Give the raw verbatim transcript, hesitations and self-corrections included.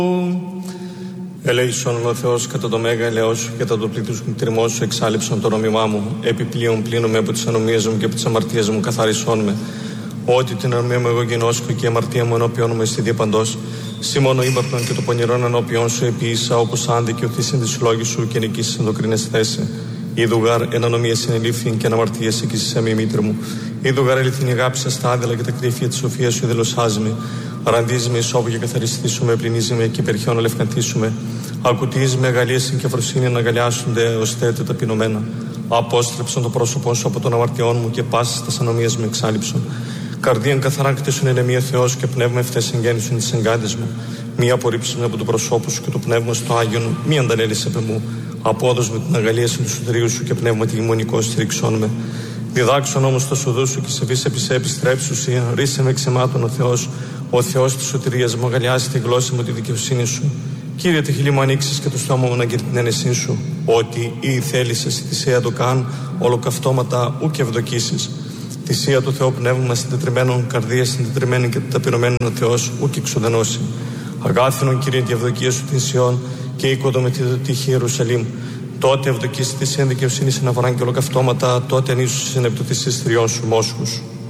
Ελέησον με ο Θεός κατά το μέγα ελαιός σου και κατά το πλήθος μου κτηρμό σου εξάλληψον το νόμιμά μου. Επιπλέον πλύνομαι από τις ανομίες μου και από τις αμαρτίες μου καθαρισόν με. Ότι την ανομία μου εγώ γινώσκω και η αμαρτία μου ενώπιον μου εστί διαπαντός. Σύ μόνο ύπαπτον και το πονηρόν ενώπιον σου επίησα όπως αν δικαιωθείς εν της λόγης σου και νικήσεις εν το κρίνες θέση. Είδουγαρ εν ανομία συνελήφθην και εν αμαρτίες εκείσισέ με η μήτρη μου. Είδουγαρ ελθύν η αγάπη σας τα άδελα και τα κρύφια της σοφίας σου δελωσάζουμε. Ραντίζει με ισόπου και καθαριστήσουμε, πλυνίζει με και υπερχιόν αλευκανθήσουμε. Ακουτίζει με αγαλίαση και αφροσύνη να αγκαλιάσονται ως θέτε ταπεινωμένα. Απόστρεψον το πρόσωπό σου από των αμαρτιών μου και πάσης τας ανομίας μου εξάλληψον. Καρδίαν καθαράν κτίσουν είναι μία Θεός και πνεύμα ευθές εγγέννησον τις εγκάντες μου. Μία απορρίψουν από το προσώπου σου και το πνεύμα στο Άγιον, μη αντανέλησε επ' μου. Απόδος με την αγαλίαση του σωτηρίου σου και πνεύμα τη γημονικό στηρίξον με. Διδάξον όμως το σουδού σου και σε βίσε επισέ επιστρέψουσι, ρίσε με ξεμάτων ο Θεός. Ο Θεός της σωτηρίας μου αγαλιάζει τη γλώσσα μου τη δικαιοσύνη σου. Κύριε, τη χείλη μου ανοίξεις και το στόμα μου να αγγείλει την ένεσή σου. Ότι ή θέλησες η θυσία το καν, ολοκαυτώματα ου και ευδοκίσεις. Θυσία του Θεού πνεύμα συντετριμένων, καρδία συντετριμένη και ταπεινωμένων ο Θεός ου και εξουδενώσει. Αγάθινον Κύριε τη ευδοκία σου την Σιών και οίκοδο με τη δοτήχη Ιερουσαλήμ. Τότε ευδοκίσει τη εν δικαιοσύνη συναφοράν και ολοκαυτώματα, τότε ανήσου συνεπτωθήσεις τριών σου μόσχους.